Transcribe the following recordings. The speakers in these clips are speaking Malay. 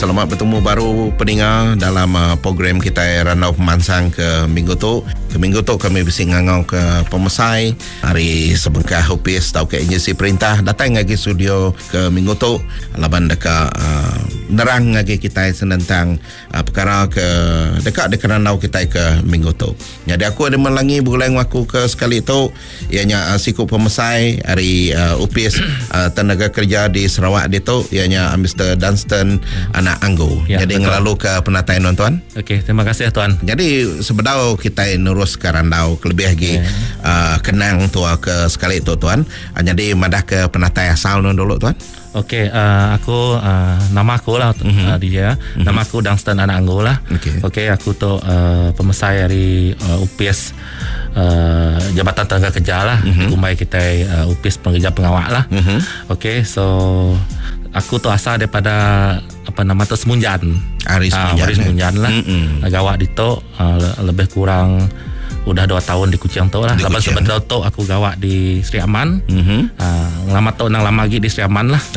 Selamat bertemu baru pendengar dalam program kita Randau Pemansang ke minggu tu. Ke minggu tu kami bersih ngangau ke Pemesai. Hari sebengkah Hupis tau ke agensi perintah datang lagi studio ke minggu tu. Laban dekat nerang lagi kita tentang perkara ke dekat Randau kita ke minggu tu. Jadi aku ada melangi bulan aku ke sekali tu ianya siku Pemesai hari Hupis tenaga kerja di Sarawak dia tu ianya Mr. Dunstan anak Anggo. Ya, jadi ngelalu ke penataan tuan. Okey, terima kasih tuan. Jadi sebedau kita nurus ke Randau lebih lagi kenang tu ke sekali tu tuan. Jadi madah ke penataan asal dulu tuan. Okey, aku nama aku lah dia. Nama aku Dunstan anak Anggo lah. Okey, aku tu Pemesai dari UPS Jabatan Tenaga Kerja lah. Kumai kita UPS Pengerja Pengawal lah. Okey, so aku tu asal daripada Semunjan. Hari Semunjan lah. Gawak di tu lebih kurang udah 2 tahun di Kuching tu lah. Lepas sebentar tu aku gawak di Sri Aman. Lama tu nang lama lagi di Sri Aman lah.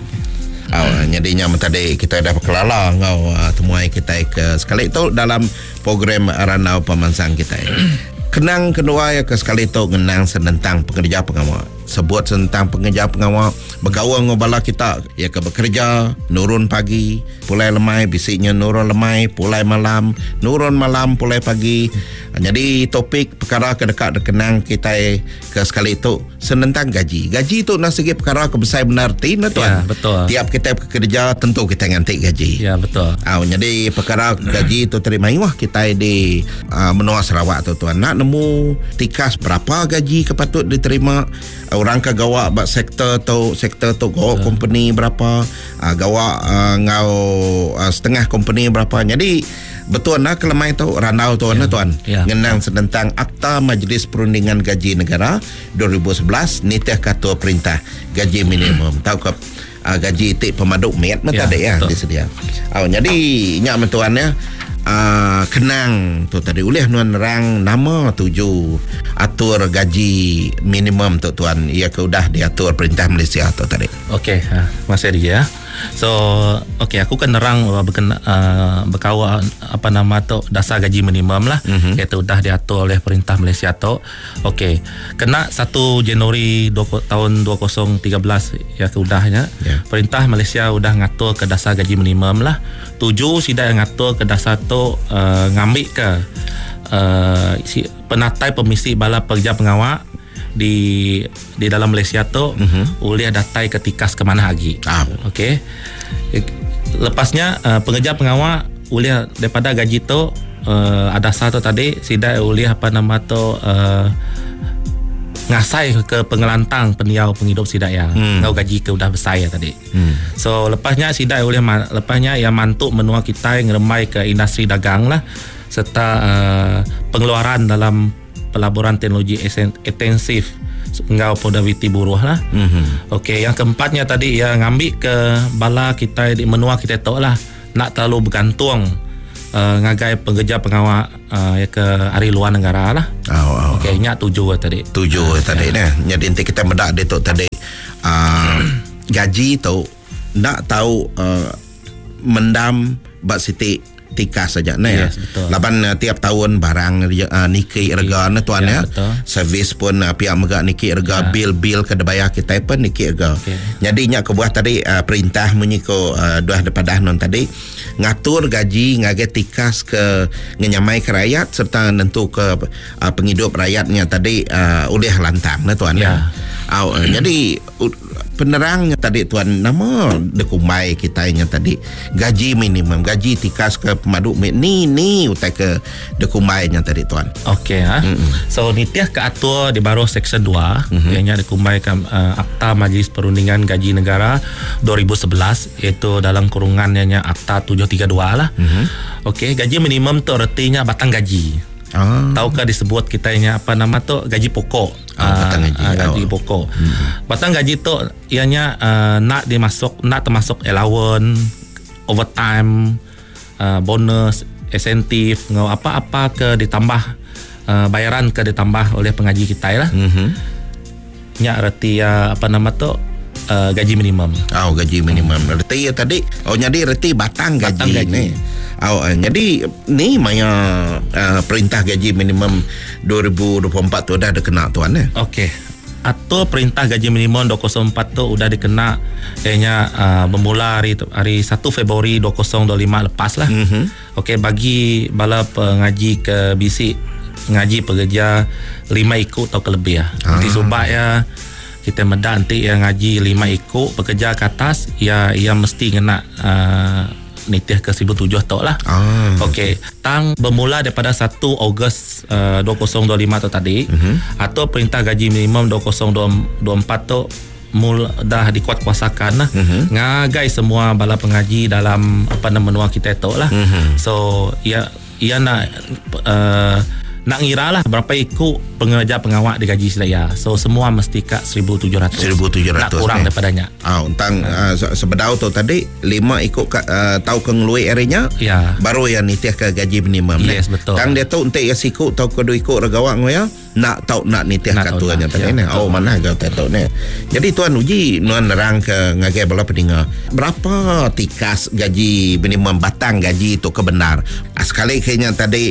Jadinya tadi kita dah kelala ngau temuai kita ke sekali tu dalam program Randau Pemansang kita. Kenang kedua ya ke sekali tu ngenang tentang pekerja pengawal. Sebut tentang pekerja pengawal bergaul ngobala kita ya ke bekerja nurun pagi pulai lemai bisiknya nurun lemai pulai malam nurun malam pulai pagi. Jadi topik perkara ke dekat kenang kita ke sekali itu tentang gaji. Gaji tu nak segi perkara ke besar benar tin tuan. Ya, betul. Tiap kita bekerja tentu kita ngantik gaji. Ya, betul. Jadi perkara gaji tu terima wah kita di menua Sarawak tu tuan. Nak nemu tikas berapa gaji kepatut diterima orang ke gawak bak sektor tu gawak company berapa gawak ngau setengah company berapa. Jadi betul nak kelemai tu Randau tu tuan. Ngenang tentang Akta Majlis Perundingan Gaji Negara 2011 nitih Ketua Perintah Gaji Minimum. Tahu ke gaji tik pemaduk met tadi ya disedia. Jadi nyak tuan ya. Kenang tu tadi oleh nuan rang nama 7 atur gaji minimum tu tuan ia ke udah diatur perintah Malaysia tu tadi. Okey, masih dia. So okey aku kan nerang berkawa dasar gaji minimum lah. Itu dah diatur oleh perintah Malaysia tu. Okey, kena 1 Januari tahun 2013 ya keudahnya. Perintah Malaysia udah ngatur ke dasar gaji minimum lah. 7 sida yang ngatur ke dasar tu ngambil ke penatai pemisi bala pekerja pengawal di dalam Malaysia tu boleh datai ke tikas ke mana lagi. Okey. Lepasnya pekerja pengawal boleh daripada gaji tu ada satu tadi sida boleh ngasai ke pengelantang peniau penghidup sida ya. Ngau gaji ke udah besar ya tadi. So lepasnya sida boleh lepasnya yang mantuk menua kita ngeremai ke industri dagang lah serta pengeluaran dalam pelaburan teknologi intensif ngau podawiti buruh lah. Okey, yang keempatnya tadi yang ngambil ke bala kita di menua kita tu lah nak terlalu bergantung ngagai pekerja pengawal ke hari luar negara lah. Okey, nyak 7 tadi. 7 tadi nah. Jadi nanti kita medak dia tu tadi gaji tu nak tahu mendam bak siti tikas saja nah ya. Laban tiap tahun barang niki rega na tuan ya. Servis pun pihak megak niki rega bil ke bayar kita pun niki rega. Jadi nyak kebuah tadi perintah menyiko dah daripada non tadi ngatur gaji ngagai tikas ke ngenyamai ke rakyat serta nentu ke penghidup rakyatnya tadi oleh lantang na tuan ya. Jadi penerangnya tadi tuan nama dekumai kitanya tadi gaji minimum gaji tikas ke pemaduk ni utai ke dekumainya tadi tuan. Okey so nitiah ke atur di baru section 2 ianya dekumai ke Akta Majlis Perundingan Gaji Negara 2011 iaitu dalam kurungannya Akta 732 lah. Okey, gaji minimum tu artinya batang gaji. Tahukah disebut kitanya gaji pokok. Gaji pokok. Batang gaji tu ianya nak termasuk allowance, overtime, bonus, insentif, apa-apa ke ditambah bayaran ke ditambah oleh pengaji kita lah. Nya arti gaji minimum. Gaji minimum. Reti tadi jadi reti batang gaji ni. Jadi ni maya perintah gaji minimum 2024 tu dah ada kena tuan Okey. Atau perintah gaji minimum 2024 tu sudah dikena bermula hari 1 Februari 2025 lepas lah. Okey, bagi bala pengaji ke bisik ngaji pekerja 5 ikut atau kelebih lah. Nanti subak ya kita medak nanti yang ngaji 5 ikut pekerja ke atas ia mesti kena nitih ke 1,007 tok lah. Okey, tang bermula daripada 1 Ogos 2025 tu tadi atau perintah gaji minimum 2024 tu dah dikuatkuasakan lah. Ngagai semua bala pengaji dalam menua kita tu lah. So ia nak ngira lah berapa ikut pengerja pengawal digaji sedaya. So semua mesti kat 1,700. Nak kurang daripadanya. Tentang sebedau tu tadi 5 ikut tahu ke ngelui airnya. Baru yang nitih ke gaji minimum. Yes, betul. Tang dia tu untuk yang sikut tahu ke 2 ikut regawak ngoya nak tahu nak nitih kat tuannya tadi ni. Mana kau tahu ni. Jadi tuan uji nuan nerang ke ngagai bala pendengar. Berapa tikas gaji minimum batang gaji tu kebenar. Sekali kayaknya tadi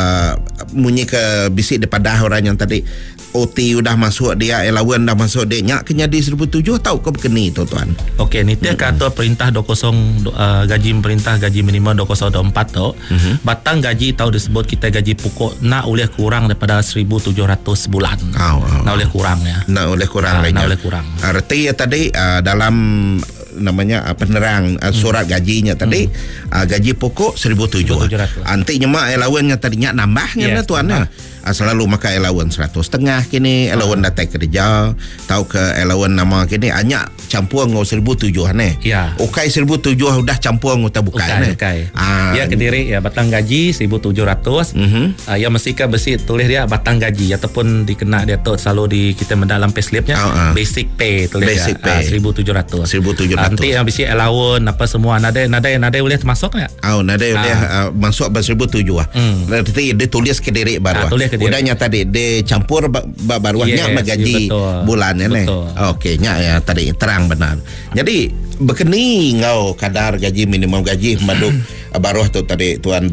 munyi ke bisik daripada orang yang tadi OT udah masuk dia, allowance dah masuk dia, nyak kena di 1,007 tahu ke begini tu tuan. Okey, ni dia kata perintah 20 gaji minimum 2024 tu batang gaji tahu disebut kita gaji pokok nak boleh kurang daripada 1,700 sebulan. Nak boleh kurang ya. Nak boleh kurang lainnya. Nak boleh kurang. Arti tadi dalam namanya penerang surat gajinya tadi gaji pokok 1,700. Anti nyemak allowance-nya tadinya nambahnya lah tuan. Selalu maka allowance 100.5 kini allowance datang kerja tahu ke allowance nama kini hanya campur ngau 1,700 ni. Ukai 1,700 udah campur ngau tak bukan ni. Ya kediri ya batang gaji 1,700. Ya mesti ke besi tulis dia batang gaji ataupun dikena dia tu selalu di kita mendalam payslipnya basic pay tulis basic pay 1,700. Nanti yang besi allowance apa semua nada boleh termasuk tak? Nada boleh masuk 1,700 Nanti dia tulis kediri baru. Udahnya tadi dia campur baruahnya gaji bulannya ni. Okey ya tadi terang benar. Jadi bekeni ngau kadar gaji minimum gaji maduk baruah tu tadi tuan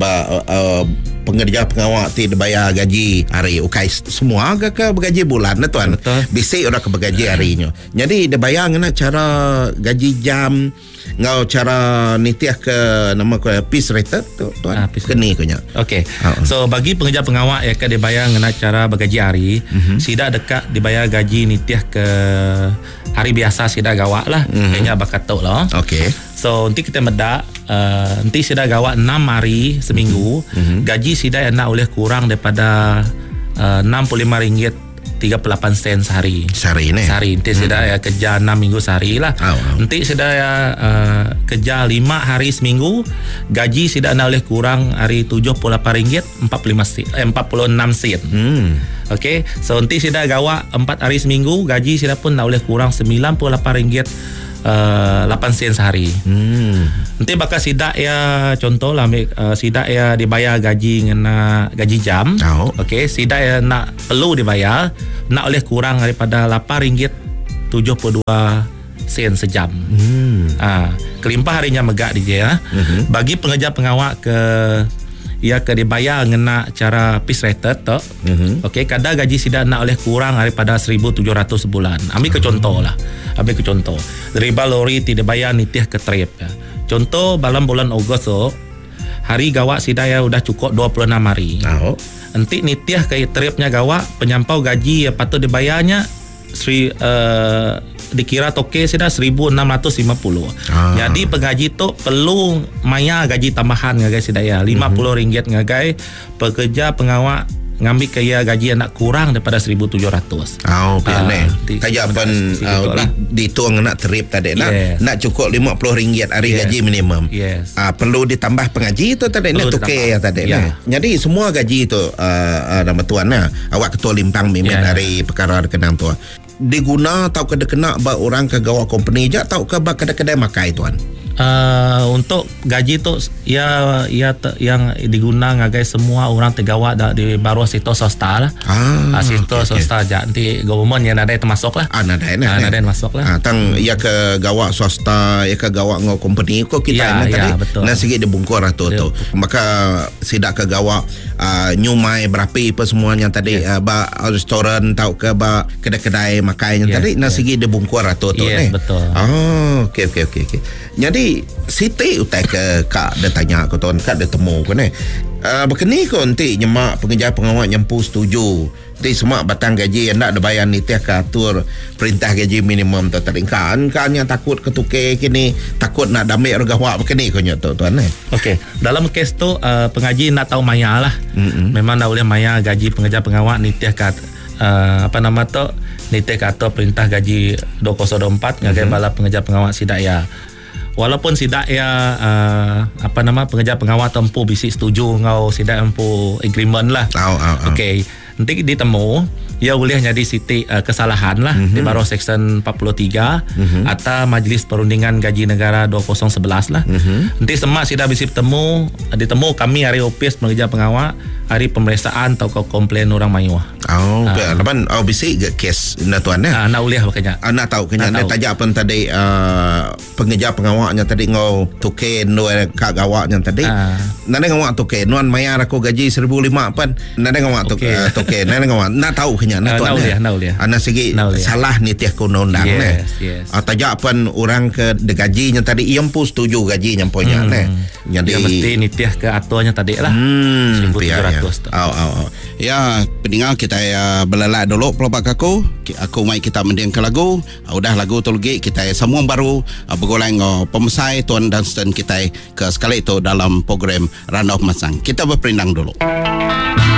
pengerja pengawal ti dibayar gaji hari ukai semua ke bergaji bulan tuan. Bisik orang ke bergaji harinya. Jadi dibayar ngena cara gaji jam ngau cara nitiah ke nama ke piece rated tu tuan. Keni kunya. Okey. So bagi pengerja pengawal yang akan dibayar ngena cara bergaji hari, sida dekat dibayar gaji nitiah ke hari biasa sida gawak lah. Kayaknya bakatok lah. Okey. So nanti kita medak nanti sida gawak 6 hari seminggu. Gaji sida yang nak boleh kurang daripada RM65.38 sehari. Sehari ni. Sehari. Nanti sida ya kerja 6 minggu sehari lah. Nanti sida ya kerja 5 hari seminggu. Gaji sida nak boleh kurang hari RM78.46. Okey. So nanti sida gawak 4 hari seminggu. Gaji sida pun nak boleh kurang RM98.8 sehari. Nanti bakal sidak ya contoh lah sidak ya dibayar gaji ngena gaji jam. Okey, sidak ya nak perlu dibayar nak oleh kurang daripada RM8.72 sejam. Kelimpah harinya megak dia. Bagi pengerja pengawal ke dibayar ngena cara piece rated tu. Okey, kadar gaji sidak nak oleh kurang daripada 1,700 sebulan. Ambil ke contoh lah. Dari balori tidak bayar nitih ke trip ya. Contoh dalam bulan Ogos tu hari gawak sidak ya udah cukup 26 hari. Nanti nitih ke tripnya gawak penyampau gaji ya patut dibayarnya dikira toke sudah 1,650. Jadi pengaji tu perlu maya gaji tambahan ngagai sidaya RM50 ngagai pekerja pengawal ngambil kaya gaji yang nak kurang daripada 1,700. Kayak pun dituang nak trip tadi nak cukup RM50 hari gaji minimum. Perlu ditambah pengaji tu tadi nak toke tadi. Jadi semua gaji tu nama tuan awak ketua limpang mimin hari perkara kenang tu diguna atau kena ba orang ke gawa company je atau ke ba kedai-kedai makai tuan. Untuk gaji tu yang diguna ngagai semua orang tegawat di baru sektor swasta lah. Sektor swasta aja nanti government yang ada termasuk lah. Ada masuk lah. Tang ia ke gawak swasta, ia ke gawak ngau company ko kita tadi. Nah sikit dia bungkur tu. Maka sidak ke gawak nyumai berapi apa semuanya tadi ba restoran tau ke ba kedai-kedai makan yang tadi nah sikit dia bungkur tu ni. Betul. Okey. Jadi Siti utai ke kak dia tanya aku tuan kak dia temu ko ni. Berkeni ko nanti nyemak pengejar pengawal nyampu setuju. Nanti semua batang gaji yang nak ada bayar ni tiap atur perintah gaji minimum tu tadi kan yang takut ketuke kini takut nak damai regawak berkeni ko nyat tuan ni. Okey, dalam kes tu pengaji nak tahu maya lah. Memang dah boleh maya gaji pengejar pengawal ni tiap ni tiap atur perintah gaji 2024 ngagai bala pengejar pengawal sidaya. Walaupun sidak pengejar pengawal tempuh bisi setuju ngau sidak tempuh agreement lah. Okey, nanti ditemu ia boleh jadi siti kesalahan lah di bawah section 43 atau Majlis Perundingan Gaji Negara 2011 lah. Nanti semua sidak bisi ditemu kami hari ofis pengejar pengawal hari pemeriksaan atau komplain orang mayuah. Lepas bisi ke kes na tuan nak boleh makanya. Nak tahu kena dia tajak apa tadi pengejar pengawaknya tadi ngau tuke no kak gawaknya tadi. Nade ngawak tuke nuan mayar aku gaji 1,500 pan. Nade ngawak tuke nade ngawak nak tahu kena na tuan. Nak boleh. Ana segi salah ni tiah undang-undang yes. Tajak pan orang ke de gajinya tadi iam pun setuju gaji nyamponya Jadi mesti ni tiah ke aturnya tadi lah. 1,700. Ya, pendengar kita belalak dulu pelabak aku mai kita mendengar ke lagu. Udah lagu tu lagi kita sambung baru bergoleng pemesai tuan dan stand kita ke sekali itu dalam program Randolph Masang. Kita berperindang dulu.